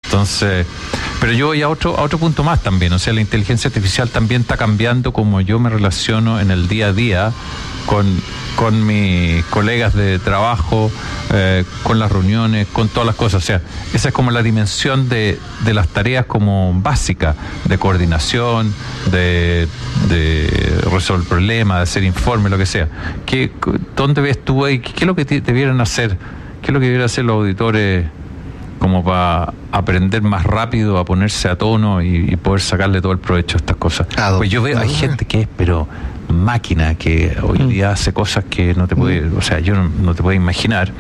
Entonces, pero yo voy a otro punto más también. O sea, la inteligencia artificial también está cambiando como yo me relaciono en el día a día con mis colegas de trabajo, con las reuniones, con todas las cosas. O sea, esa es como la dimensión de las tareas como básicas, de coordinación, de resolver problemas, de hacer informes, lo que sea. ¿Dónde ves tú ahí? ¿Qué es lo que debieran hacer? ¿Qué es lo que debieran hacer los auditores como para aprender más rápido, a ponerse a tono y poder sacarle todo el provecho a estas cosas? Pues yo veo, hay gente que es, pero máquina, que hoy día hace cosas que no te puede, o sea, yo no te puedo imaginar,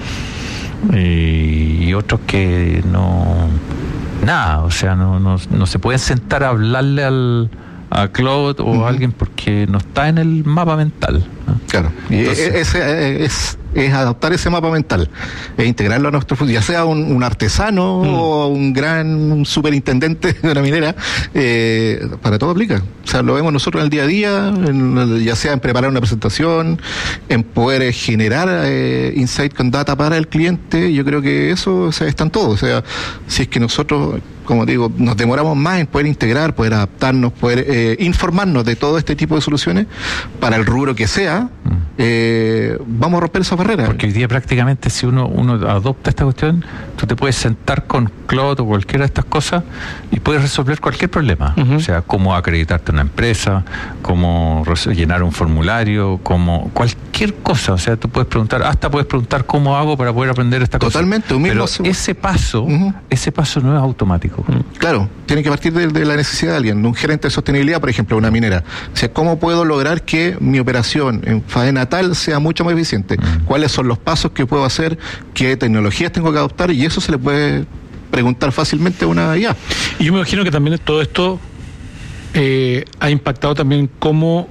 y otros que nada, o sea, no se pueden sentar a hablarle a Claude o a alguien porque no está en el mapa mental, ¿no? Claro, y es adaptar ese mapa mental, es integrarlo a nuestro futuro, ya sea un artesano o un superintendente de una minera, para todo aplica. O sea, lo vemos nosotros en el día a día, ya sea en preparar una presentación, en poder generar insight con data para el cliente. Yo creo que eso, o sea, está en todo. O sea, si es que nosotros, como digo, nos demoramos más en poder integrar, poder adaptarnos, poder informarnos de todo este tipo de soluciones para el rubro que sea, vamos a romper esa barrera. Porque hoy día prácticamente si uno adopta esta cuestión, tú te puedes sentar con Claude o cualquiera de estas cosas y puedes resolver cualquier problema. O sea, cómo acreditarte en una empresa, cómo llenar un formulario, como cualquier cosa. O sea, tú puedes preguntar cómo hago para poder aprender esta cosa. Totalmente. Pero ese paso no es automático. Claro, tiene que partir de la necesidad de alguien, de un gerente de sostenibilidad, por ejemplo, una minera. O sea, ¿cómo puedo lograr que mi operación en faena tal sea mucho más eficiente? ¿Cuáles son los pasos que puedo hacer? ¿Qué tecnologías tengo que adoptar? Y eso se le puede preguntar fácilmente a una IA. Y yo me imagino que también todo esto ha impactado también cómo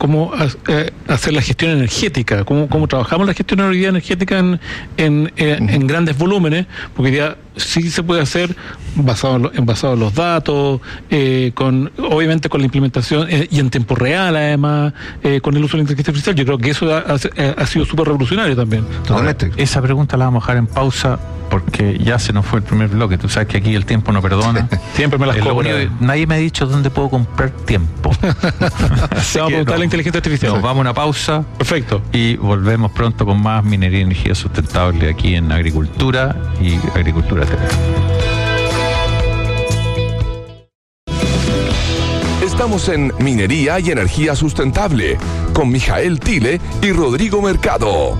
hacer la gestión energética, cómo trabajamos la gestión energética en grandes volúmenes, porque ya sí se puede hacer basado en los datos, obviamente con la implementación y en tiempo real, además, con el uso de la inteligencia artificial. Yo creo que eso ha sido súper revolucionario también. Totalmente. Esa pregunta la vamos a dejar en pausa porque ya se nos fue el primer bloque. Tú sabes que aquí el tiempo no perdona. Siempre me las cobra. Nadie me ha dicho dónde puedo comprar tiempo. Se va a preguntar la inteligencia artificial. Nos vamos a una pausa. Perfecto. Y volvemos pronto con más minería y energía sustentable aquí en Agricultura y Agricultura TV. Estamos en Minería y Energía Sustentable con Mijael Tile y Rodrigo Mercado.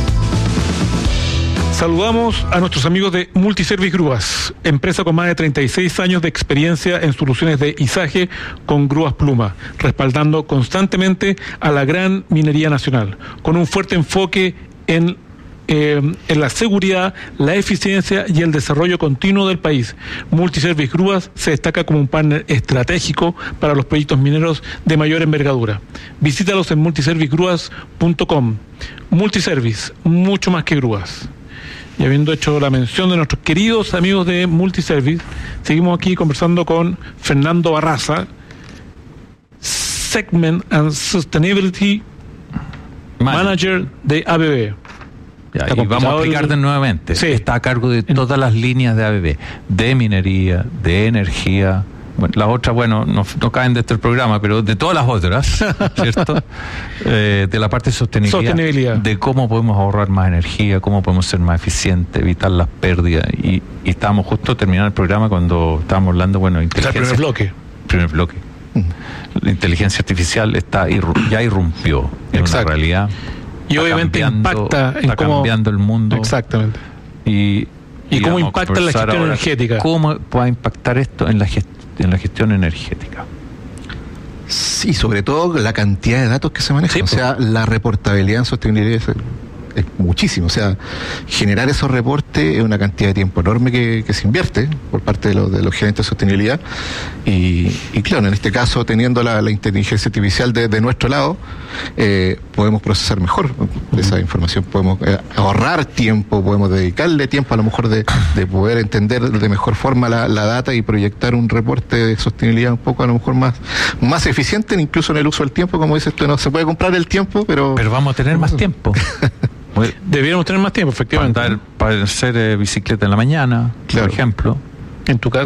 Saludamos a nuestros amigos de Multiservice Grúas, empresa con más de 36 años de experiencia en soluciones de izaje con grúas pluma, respaldando constantemente a la gran minería nacional, con un fuerte enfoque en la seguridad, la eficiencia y el desarrollo continuo del país. Multiservice Grúas se destaca como un partner estratégico para los proyectos mineros de mayor envergadura. Visítalos en multiservicegrúas.com. Multiservice, mucho más que grúas. Y habiendo hecho la mención de nuestros queridos amigos de Multiservice, seguimos aquí conversando con Fernando Barraza, Segment and Sustainability Manager de ABB. Ya, y vamos a explicar nuevamente. Sí. Está a cargo de todas las líneas de ABB, de minería, de energía. Bueno, las otras, no caen de este programa, pero de todas las otras, ¿cierto? De la parte de sostenibilidad, de cómo podemos ahorrar más energía, cómo podemos ser más eficientes, evitar las pérdidas. Y estábamos justo terminando el programa cuando estábamos hablando, inteligencia. El primer bloque. La inteligencia artificial ya irrumpió en una realidad. Y obviamente impacta en está cambiando el mundo. Exactamente. Y cómo impacta en la gestión energética. ¿Cómo va a impactar esto en la gestión energética? Sí, sobre todo la cantidad de datos que se manejan. O sea, la reportabilidad en sostenibilidad es muchísimo. O sea, generar esos reportes es una cantidad de tiempo enorme que se invierte por parte de los gerentes de sostenibilidad. Y claro, en este caso, teniendo la inteligencia artificial de nuestro lado, podemos procesar mejor esa información, podemos ahorrar tiempo, podemos dedicarle tiempo a lo mejor de poder entender de mejor forma la data y proyectar un reporte de sostenibilidad un poco a lo mejor más eficiente, incluso en el uso del tiempo. Como dices tú, no se puede comprar el tiempo, pero vamos a tener más tiempo. Debiéramos tener más tiempo, efectivamente. Para hacer bicicleta en la mañana, por ejemplo. En tu caso.